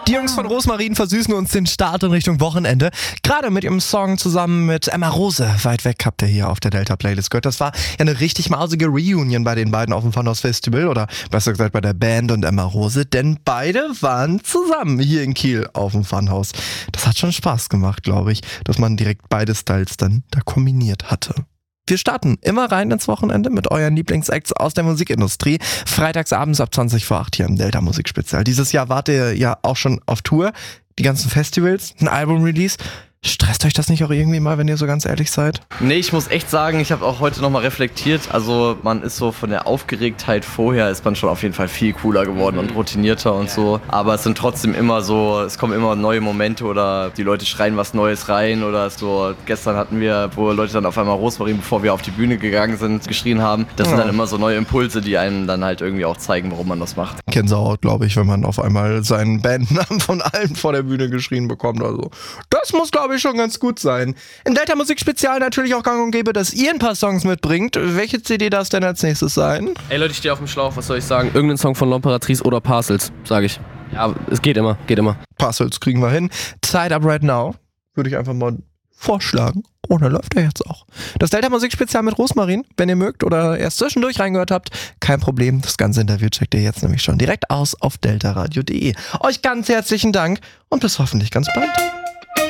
Die Jungs von Rosmarin versüßen uns den Start in Richtung Wochenende. Gerade mit ihrem Song zusammen mit Emma Rose. Weit weg habt ihr hier auf der Delta-Playlist gehört. Das war ja eine richtig mausige Reunion bei den beiden auf dem Funhouse Festival. Oder besser gesagt bei der Band und Emma Rose. Denn beide waren zusammen hier in Kiel auf dem Funhouse. Das hat schon Spaß gemacht, glaube ich, dass man direkt beide Styles dann da kombiniert hatte. Wir starten immer rein ins Wochenende mit euren Lieblingsacts aus der Musikindustrie. Freitagsabends ab 20 vor 8 hier im Delta Musikspezial. Dieses Jahr wart ihr ja auch schon auf Tour. Die ganzen Festivals, ein Album-Release. Stresst euch das nicht auch irgendwie mal, wenn ihr so ganz ehrlich seid? Nee, ich muss echt sagen, ich habe auch heute nochmal reflektiert. Also man ist so von der Aufgeregtheit vorher ist man schon auf jeden Fall viel cooler geworden und routinierter und so. Aber es sind trotzdem immer so, es kommen immer neue Momente oder die Leute schreien was Neues rein oder so. Gestern hatten wir, wo Leute dann auf einmal Rosmarin, bevor wir auf die Bühne gegangen sind, geschrien haben. Das sind dann immer so neue Impulse, die einem dann halt irgendwie auch zeigen, warum man das macht. Gänsehaut, glaube ich, wenn man auf einmal seinen Bandnamen von allen vor der Bühne geschrien bekommt. Also das muss, glaube ich, schon ganz gut sein. Im Delta Musikspezial natürlich auch gang und gäbe, dass ihr ein paar Songs mitbringt. Welche CD darf es denn als nächstes sein? Ey Leute, ich stehe auf dem Schlauch, was soll ich sagen? Irgendein Song von L'Impératrice oder Parcels, sage ich. Ja, es geht immer, geht immer. Parcels kriegen wir hin. Tied Up Right Now würde ich einfach mal vorschlagen. Oh, da läuft er jetzt auch. Das Delta Musikspezial mit Rosmarin, wenn ihr mögt oder erst zwischendurch reingehört habt, kein Problem. Das ganze Interview checkt ihr jetzt nämlich schon direkt aus auf deltaradio.de. Euch ganz herzlichen Dank und bis hoffentlich ganz bald.